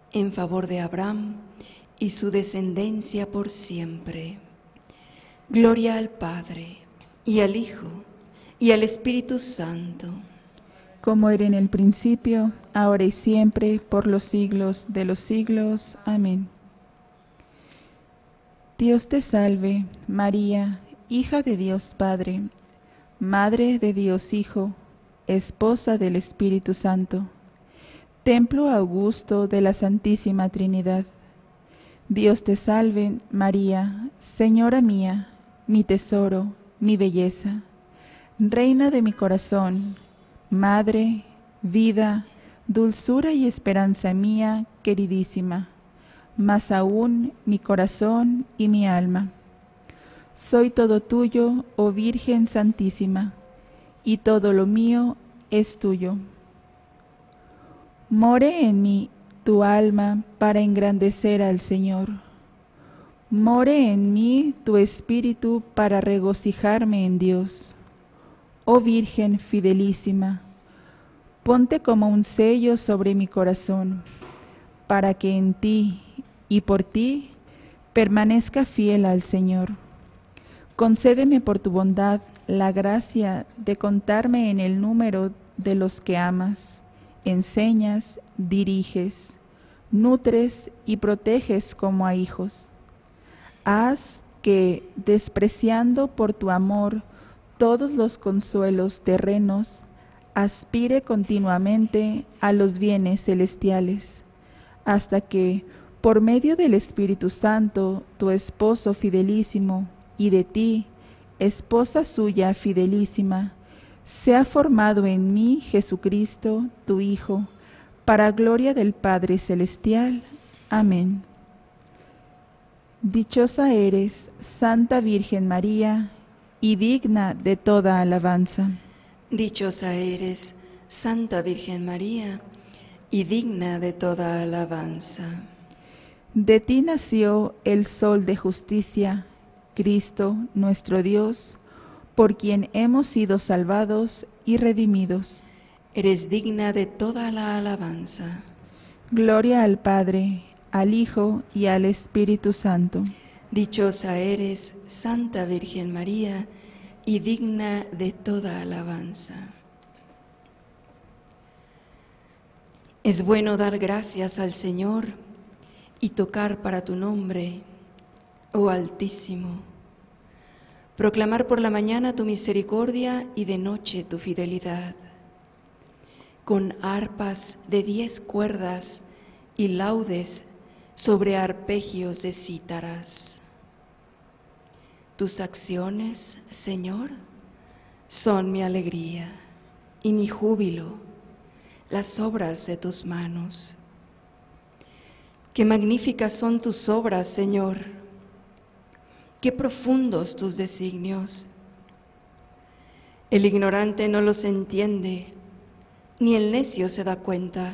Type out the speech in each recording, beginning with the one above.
en favor de Abraham y su descendencia por siempre. Gloria al Padre, y al Hijo, y al Espíritu Santo. Como era en el principio, ahora y siempre, por los siglos de los siglos. Amén. Dios te salve, María, hija de Dios Padre, Madre de Dios Hijo, Esposa del Espíritu Santo, Templo augusto de la Santísima Trinidad. Dios te salve, María, Señora mía, mi tesoro, mi belleza, Reina de mi corazón, Madre, vida, dulzura y esperanza mía, queridísima, más aún mi corazón y mi alma. Soy todo tuyo, oh Virgen Santísima, y todo lo mío es tuyo. More en mí tu alma para engrandecer al Señor. More en mí tu espíritu para regocijarme en Dios. Oh Virgen fidelísima, ponte como un sello sobre mi corazón, para que en ti y por ti permanezca fiel al Señor. Concédeme por tu bondad la gracia de contarme en el número de los que amas, enseñas, diriges, nutres y proteges como a hijos. Haz que, despreciando por tu amor todos los consuelos terrenos, aspire continuamente a los bienes celestiales, hasta que, por medio del Espíritu Santo, tu esposo fidelísimo, y de ti, esposa suya fidelísima, sea formado en mí Jesucristo, tu Hijo, para gloria del Padre Celestial. Amén. Dichosa eres, Santa Virgen María, y digna de toda alabanza. Dichosa eres, Santa Virgen María, y digna de toda alabanza. De ti nació el Sol de justicia, Cristo nuestro Dios, por quien hemos sido salvados y redimidos. Eres digna de toda la alabanza. Gloria al Padre, al Hijo y al Espíritu Santo. Dichosa eres, Santa Virgen María, y digna de toda alabanza. Es bueno dar gracias al Señor y tocar para tu nombre, oh Altísimo. Proclamar por la mañana tu misericordia y de noche tu fidelidad. Con arpas de 10 cuerdas y laudes sobre arpegios de cítaras. Tus acciones, Señor, son mi alegría y mi júbilo, las obras de tus manos. Qué magníficas son tus obras, Señor. Qué profundos tus designios. El ignorante no los entiende, ni el necio se da cuenta.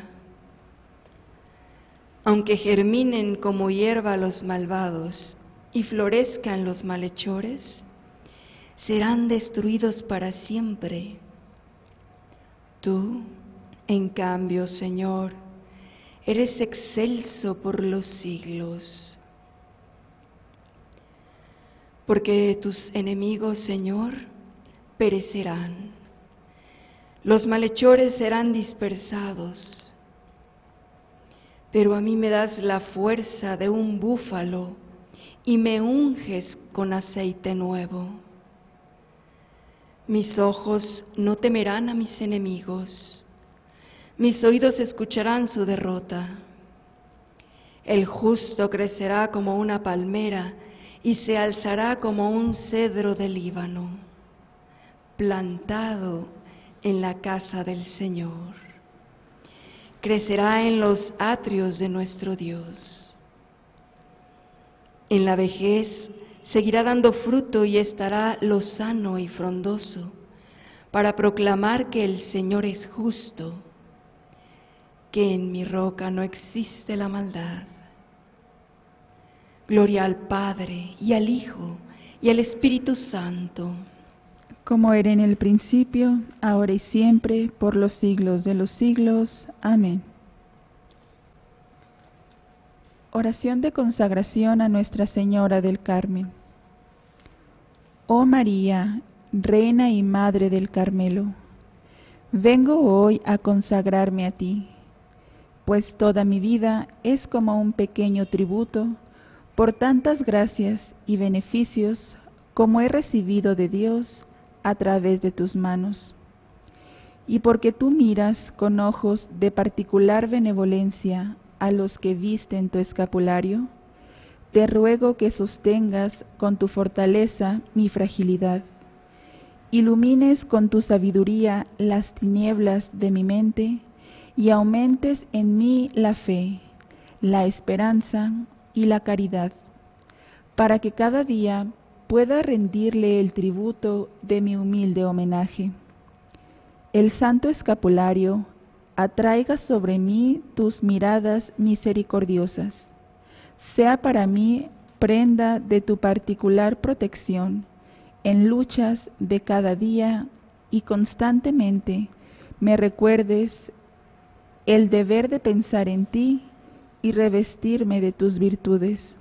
Aunque germinen como hierba los malvados y florezcan los malhechores, serán destruidos para siempre. Tú, en cambio, Señor, eres excelso por los siglos. Porque tus enemigos, Señor, perecerán. Los malhechores serán dispersados. Pero a mí me das la fuerza de un búfalo y me unges con aceite nuevo. Mis ojos no temerán a mis enemigos. Mis oídos escucharán su derrota. El justo crecerá como una palmera y se alzará como un cedro del Líbano, plantado en la casa del Señor. Crecerá en los atrios de nuestro Dios. En la vejez seguirá dando fruto y estará lozano y frondoso, para proclamar que el Señor es justo, que en mi roca no existe la maldad. Gloria al Padre, y al Hijo, y al Espíritu Santo. Como era en el principio, ahora y siempre, por los siglos de los siglos. Amén. Oración de consagración a Nuestra Señora del Carmen. Oh María, Reina y Madre del Carmelo, vengo hoy a consagrarme a ti, pues toda mi vida es como un pequeño tributo por tantas gracias y beneficios como he recibido de Dios a través de tus manos. Y porque tú miras con ojos de particular benevolencia a los que visten tu escapulario, te ruego que sostengas con tu fortaleza mi fragilidad, ilumines con tu sabiduría las tinieblas de mi mente y aumentes en mí la fe, la esperanza y la caridad, para que cada día pueda rendirle el tributo de mi humilde homenaje. El santo escapulario atraiga sobre mí tus miradas misericordiosas, sea para mí prenda de tu particular protección en luchas de cada día y constantemente me recuerdes el deber de pensar en ti y revestirme de tus virtudes.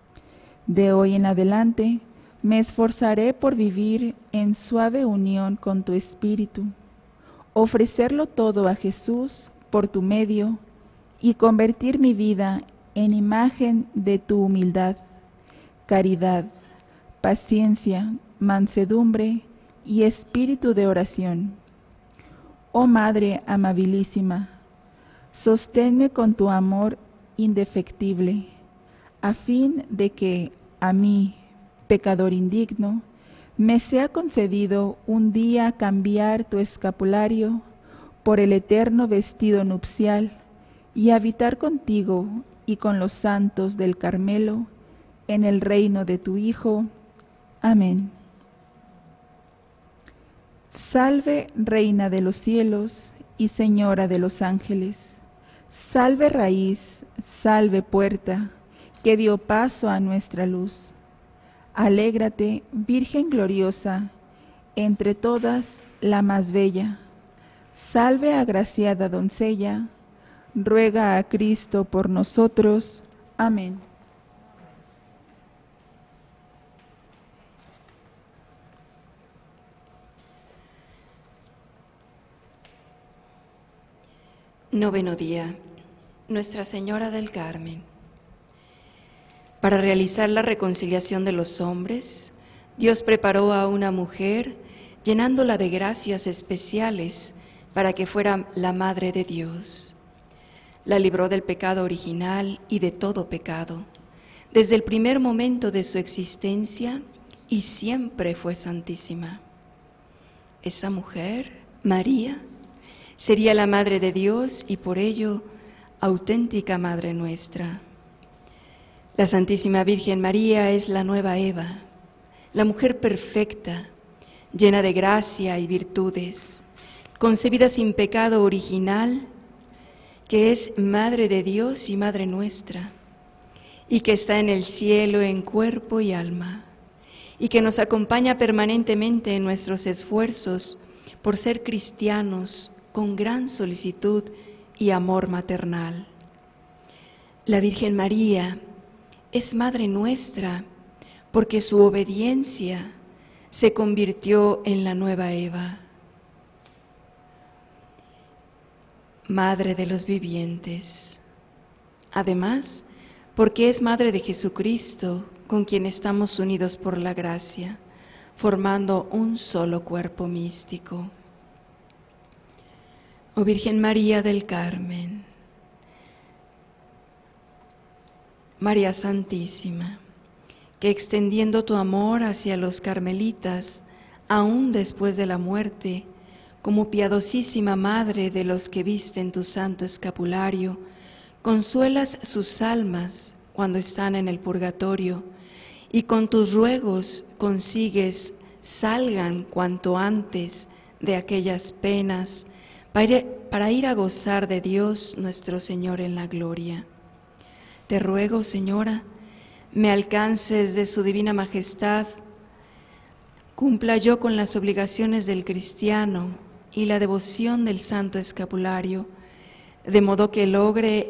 De hoy en adelante me esforzaré por vivir en suave unión con tu espíritu, ofrecerlo todo a Jesús por tu medio y convertir mi vida en imagen de tu humildad, caridad, paciencia, mansedumbre y espíritu de oración. Oh Madre amabilísima, sosténme con tu amor indefectible, a fin de que a mí, pecador indigno, me sea concedido un día cambiar tu escapulario por el eterno vestido nupcial y habitar contigo y con los santos del Carmelo en el reino de tu Hijo. Amén. Salve, Reina de los cielos y Señora de los ángeles. Salve raíz, salve puerta, que dio paso a nuestra luz. Alégrate, Virgen gloriosa, entre todas la más bella. Salve, agraciada doncella, ruega a Cristo por nosotros. Amén. Noveno día. Nuestra Señora del Carmen. Para realizar la reconciliación de los hombres, Dios preparó a una mujer llenándola de gracias especiales para que fuera la Madre de Dios. La libró del pecado original y de todo pecado, desde el primer momento de su existencia, y siempre fue santísima. Esa mujer, María, sería la Madre de Dios y por ello auténtica Madre nuestra. La Santísima Virgen María es la nueva Eva, la mujer perfecta, llena de gracia y virtudes, concebida sin pecado original, que es Madre de Dios y Madre nuestra, y que está en el cielo en cuerpo y alma, y que nos acompaña permanentemente en nuestros esfuerzos por ser cristianos con gran solicitud y amor maternal. La Virgen María es Madre nuestra porque su obediencia se convirtió en la nueva Eva. Madre de los vivientes. Además, porque es Madre de Jesucristo, con quien estamos unidos por la gracia, formando un solo cuerpo místico. Oh Virgen María del Carmen, María Santísima, que extendiendo tu amor hacia los carmelitas, aún después de la muerte, como piadosísima Madre de los que visten tu santo escapulario, consuelas sus almas cuando están en el purgatorio, y con tus ruegos consigues salgan cuanto antes de aquellas penas, para ir a gozar de Dios nuestro Señor en la gloria. Te ruego, Señora, me alcances de su divina majestad, cumpla yo con las obligaciones del cristiano y la devoción del santo escapulario, de modo que logre